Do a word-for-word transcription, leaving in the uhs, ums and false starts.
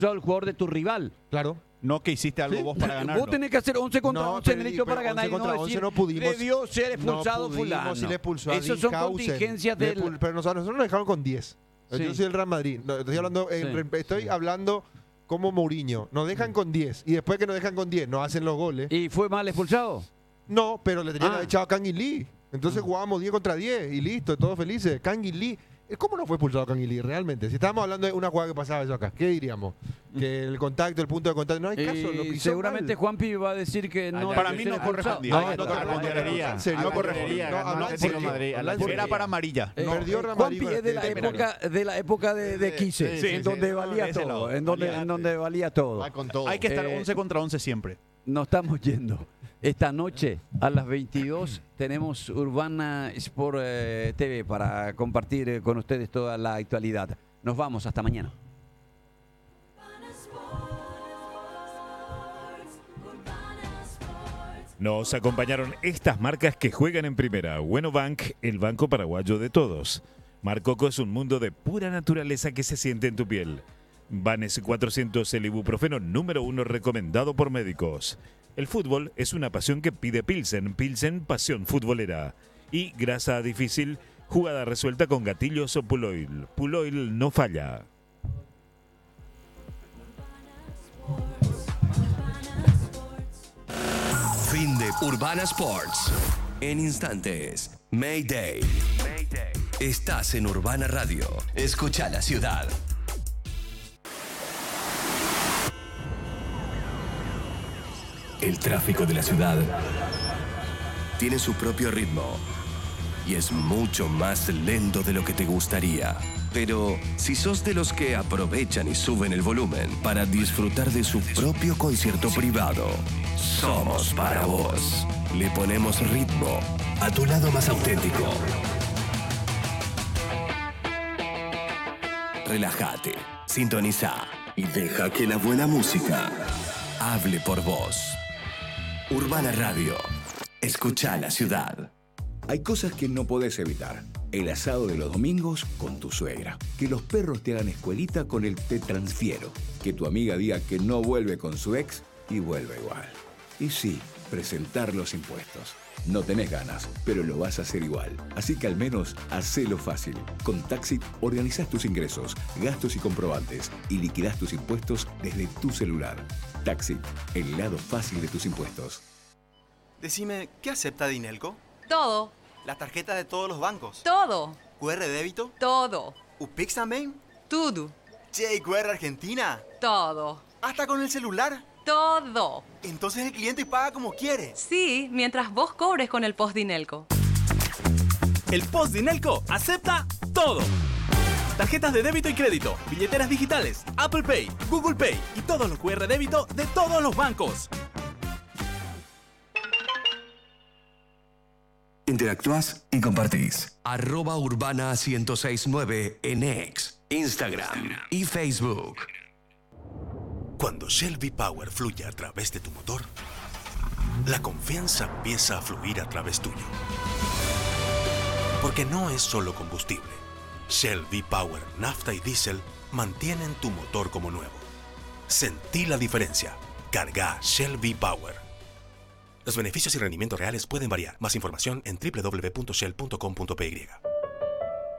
al jugador de tu rival. Claro. No que hiciste algo Sí. vos para ganar. Vos tenés que hacer once contra No, once pero- en el hecho pero para ganar y once no contra decir, once no pudimos- debió ser expulsado no fulano. pudimos y le expulsó a Esas Dean son Causen. contingencias Le del... pul- Pero nosotros, nosotros nos dejaron con diez. Sí. Yo soy el Real Madrid. No, estoy hablando, en Sí. re- estoy hablando como Mourinho. Nos dejan con diez. Y después que nos dejan con diez, nos hacen los goles. ¿Y fue mal expulsado? No, pero le tenían Ah. echado a Kang Lee. Entonces jugábamos diez contra diez y listo, todos felices. Kang Lee. ¿Cómo no fue expulsado Kang Lee realmente? Si estábamos hablando de una jugada que pasaba eso acá, ¿qué diríamos? Que el contacto, el punto de contacto. No hay caso, lo Y pisó seguramente mal. Juanpi va a decir que no. Para hay mí que no ser correspondía. expulsado. No, no correspondería. ¿En serio? No correspondería. No, No, habla- Atlético porque- Madrid. habla- Atlético Era para amarilla. Eh, Perdió Real Juanpi Madrid, es de la Espera. época de la época de, de Quise, sí, en sí, donde sí. valía Ese todo, lado. en donde, en donde valía todo. Va con todo. Hay que estar Eh, once contra once siempre. Nos estamos yendo. Esta noche a las veintidós tenemos Urbana Sport eh, T V para compartir eh, con ustedes toda la actualidad. Nos vamos, hasta mañana. Nos acompañaron estas marcas que juegan en primera. Bueno Bank, el banco paraguayo de todos. Mar Coco es un mundo de pura naturaleza que se siente en tu piel. Vanes cuatrocientos, el ibuprofeno número uno recomendado por médicos. El fútbol es una pasión que pide Pilsen. Pilsen, pasión futbolera. Y grasa difícil, jugada resuelta con gatillos o Puloil. Puloil no falla. Fin de Urbana Sports. En instantes, Mayday. Estás en Urbana Radio. Escucha la ciudad. El tráfico de la ciudad tiene su propio ritmo y es mucho más lento de lo que te gustaría. Pero si sos de los que aprovechan y suben el volumen para disfrutar de su propio concierto privado, somos para vos. Le ponemos ritmo a tu lado más auténtico. Relájate, sintoniza y deja que la buena música hable por vos. Urbana Radio. Escucha la ciudad. Hay cosas que no podés evitar. El asado de los domingos con tu suegra. Que los perros te hagan escuelita con el te transfiero. Que tu amiga diga que no vuelve con su ex y vuelve igual. Y sí, presentar los impuestos. No tenés ganas, pero lo vas a hacer igual. Así que al menos hacelo fácil. Con Taxit organizás tus ingresos, gastos y comprobantes y liquidás tus impuestos desde tu celular. Taxit, el lado fácil de tus impuestos. Decime, ¿qué acepta Dinelco? Todo, Las tarjetas de todos los bancos. todo, ¿Q R débito? todo, ¿Upix también? tudo, Che, ¿Q R Argentina? todo, ¿Hasta con el celular? todo. Entonces el cliente paga como quiere. Sí, mientras vos cobres con el post Dinelco. El Post Dinelco acepta todo. Tarjetas de débito y crédito, billeteras digitales, Apple Pay, Google Pay y todos los Q R débito de todos los bancos. Interactúas y compartís. Arroba Urbana ciento seis nueve en X, Instagram y Facebook. Cuando Shell V-Power fluye a través de tu motor, la confianza empieza a fluir a través tuyo. Porque no es solo combustible. Shell V-Power, nafta y diésel mantienen tu motor como nuevo. Sentí la diferencia. Carga Shell V-Power. Los beneficios y rendimientos reales pueden variar. Más información en doble u doble u doble u punto shell punto com punto p y.